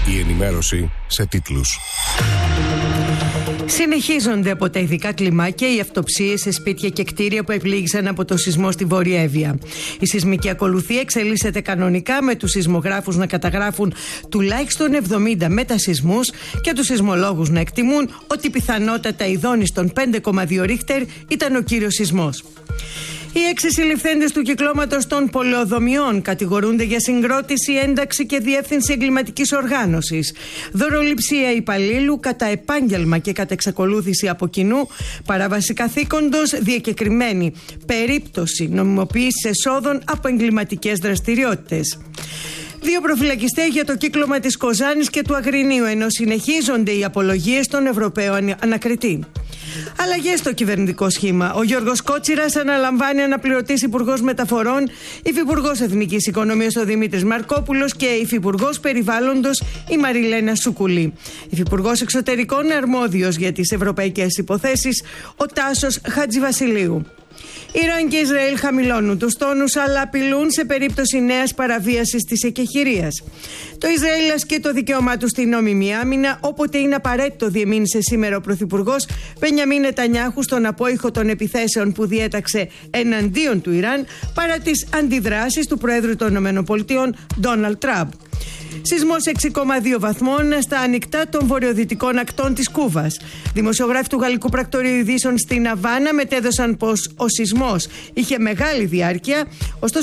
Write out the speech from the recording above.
Η ενημέρωση σε τίτλους. Συνεχίζονται από τα ειδικά κλιμάκια οι αυτοψίες σε σπίτια και κτίρια που επλήγησαν από το σεισμό στη Βόρεια Εύβοια. Η σεισμική ακολουθία εξελίσσεται κανονικά, με τους σεισμογράφους να καταγράφουν τουλάχιστον 70 μετασεισμούς και τους σεισμολόγους να εκτιμούν ότι πιθανότατα η δόνης των 5,2 Ρίχτερ ήταν ο κύριος σεισμός. Οι 6 συλληφθέντες του κυκλώματος των πολεοδομιών κατηγορούνται για συγκρότηση, ένταξη και διεύθυνση εγκληματικής οργάνωσης, δωροληψία υπαλλήλου κατά επάγγελμα και κατά εξακολούθηση από κοινού, παράβαση καθήκοντος, διακεκριμένη περίπτωση νομιμοποίησης εσόδων από εγκληματικές δραστηριότητες. 2 προφυλακιστές για το κύκλωμα της Κοζάνης και του Αγρινίου, ενώ συνεχίζονται οι απολογίες στον Ευρωπαίο ανακριτή. Αλλαγές στο κυβερνητικό σχήμα. Ο Γιώργος Κότσιρας αναλαμβάνει αναπληρωτής υπουργός μεταφορών, υφυπουργός εθνικής οικονομίας ο Δημήτρης Μαρκόπουλος και υφυπουργός περιβάλλοντος η Μαριλένα Σουκουλή. Υφυπουργός εξωτερικών αρμόδιος για τις ευρωπαϊκές υποθέσεις ο Τάσος Χατζηβασιλείου. Ιράν και Ισραήλ χαμηλώνουν τους τόνους, αλλά απειλούν σε περίπτωση νέας παραβίασης της εκεχηρίας. Το Ισραήλ ασκεί το δικαίωμά του στην νόμιμη άμυνα όποτε είναι απαραίτητο, διεμήνυσε σήμερα ο Πρωθυπουργός Μπενιαμίν Νετανιάχου στον απόϊχο των επιθέσεων που διέταξε εναντίον του Ιράν παρά τις αντιδράσεις του Προέδρου των ΗΠΑ Ντόναλντ Τραμπ. Σεισμός 6,2 βαθμών στα ανοιχτά των βορειοδυτικών ακτών της Κούβας. Δημοσιογράφοι του Γαλλικού Πρακτορείου Ειδήσεων στην Αβάνα μετέδωσαν πως ο σεισμός είχε μεγάλη διάρκεια, ωστόσο